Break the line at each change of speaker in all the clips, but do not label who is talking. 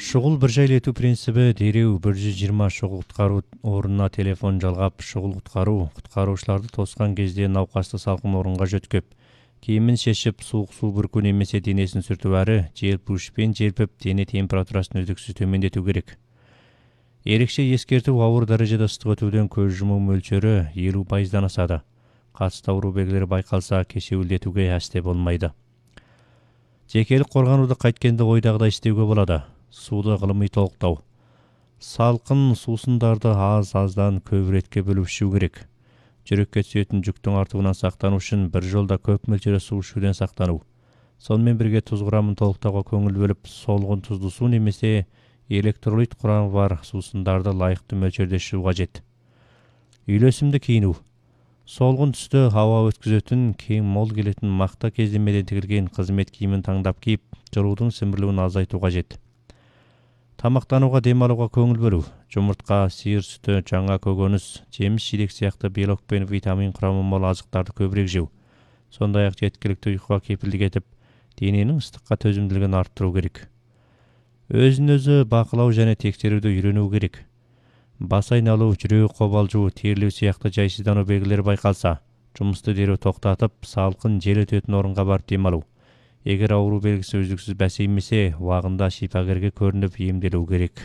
Шұғыл бір жайлету принципі дереу 120 шұғыл құтқару орнына телефон жалғап шұғыл құтқарушыларды тосқан кезде науқасты салқын орынға жөткеп, киімін шешіп, суық су бүрку немесе денесін сүртіп әрі желпуішпен желпіп, дене температурасын үздіксіз төмендету керек. Ерекше ескерту ауыр дәрежеде ыстық өтуден көз жұму мөлшері 50%-дан асады. Қатысты ауру белгілері байқалса, кешеуілдетуге әсте болмайды. Жекелік қорғануды қайткенде ойдағыдай істеуге болады. Суды ғылыми толықтау. Салқын сусындарды аз-аздан көбіретке бөліп ішу керек. Жүрекке түсетін жүктің артуынан сақтану үшін бір жолда көп мөлшерде су ішуден сақтану. Сонымен бірге тұз құрамын толықтауға көңіл бөліп, солғын тұзды су немесе электролит құрамы бар сусындарды лайықты мөлшерде ішу қажет. Үйлесімді киіну. Солғын түсті ауа өткізетін, кең мол келетін мақта кездемеден тігілген қызмет киімін таңдап киіп, жылудың сіңбілуін азайту қажет. Тамақтануға, демалуға көңіл бөлу. Жұмыртқа, сиыр сүті, жаңа көкөніс, жеміс-жидек сияқты белок пен витамин құрамы мол азықтарды көбірек жеу. Сондай-ақ жеткілікті ұйқыға кепілдік етіп, дененің ыстыққа төзімділігін арттыру керек. Өзін-өзі бақылау және тексеруді үйрену керек. Бас айналу, жүрегі қобалжу, терлеу сияқты жайсыздану белгілері байқалса, жұмысты дереу тоқтатып, салқын жел өтетін орынға барып демалу. Егер ауру белгісі үздіксіз бәсеймесе, уағында шипагерге көрініп емделу керек.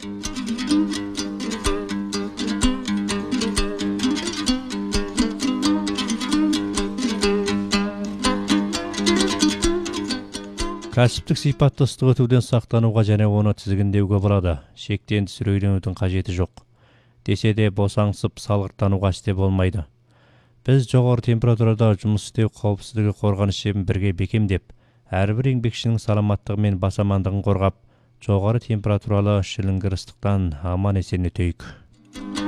Кәсіптік сипатты ыстық өтуден сақтануға және оны тізгіндеуге болады. Шектен тыс үрейленудің қажеті жоқ. Десе де босаңсып салғырттануға істе болмайды. Біз жоғары температурада жұмыс істеу қауіпсіздігі қорғаныс шебін бірге бекемдеп, әрбір еңбекшінің саламаттығы мен бас амандығын қорғап, жоғары температуралы шіліңгір ыстықтан аман есен өтейік.